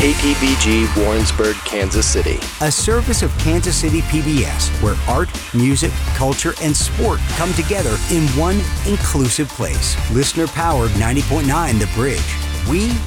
KPVG Warrensburg, Kansas City. A service of Kansas City PBS, where art, music, culture, and sport come together in one inclusive place. Listener-powered 90.9 The Bridge. We